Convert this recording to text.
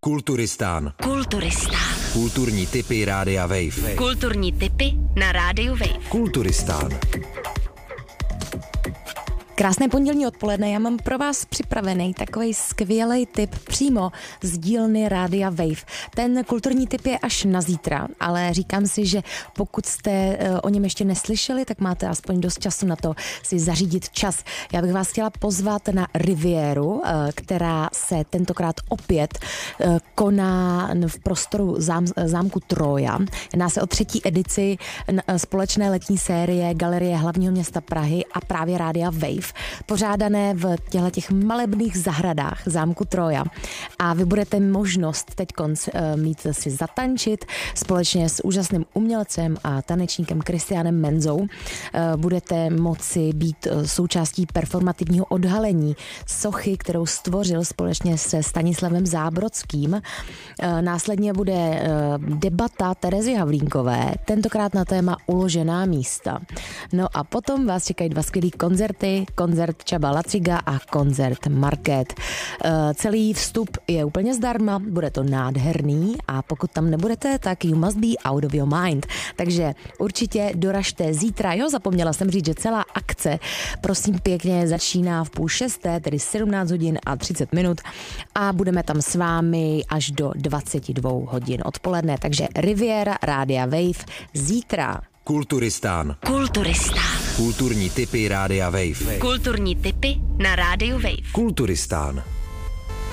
Kulturistán. Kulturistán. Kulturní tipy Rádia Wave. Kulturní tipy na Rádiu Wave. Kulturistán. Krásné pondělní odpoledne, já mám pro vás připravený takovej skvělej tip přímo z dílny Rádia Wave. Ten kulturní tip je až na zítra, ale říkám si, že pokud jste o něm ještě neslyšeli, tak máte aspoň dost času na to si zařídit čas. Já bych vás chtěla pozvat na Riviéru, která se tentokrát opět koná v prostoru zámku Troja. Jedná se o 3. edici společné letní série Galerie hlavního města Prahy a právě Rádia Wave, pořádané v těchto malebných zahradách zámku Troja. A vy budete možnost teď mít si zatančit společně s úžasným umělcem a tanečníkem Kristiánem Menzou. Budete moci být součástí performativního odhalení sochy, kterou stvořil společně se Stanislavem Zábrodským. Následně bude debata Terezy Havlínkové, tentokrát na téma uložená místa. No a potom vás čekají 2 skvělý koncerty, koncert Csaba Laciga a koncert Market. Celý vstup je úplně zdarma, bude to nádherný a pokud tam nebudete, tak you must be out of your mind. Takže určitě doražte zítra. Jo, zapomněla jsem říct, že celá akce, prosím pěkně, začíná v 5:30, tedy 17 hodin a 30 minut a budeme tam s vámi až do 22 hodin odpoledne. Takže Riviera, Rádia Wave, zítra. Kulturistán. Kulturistán. Kulturní tipy Rádia Wave. Kulturní tipy na Rádiu Wave. Kulturistán.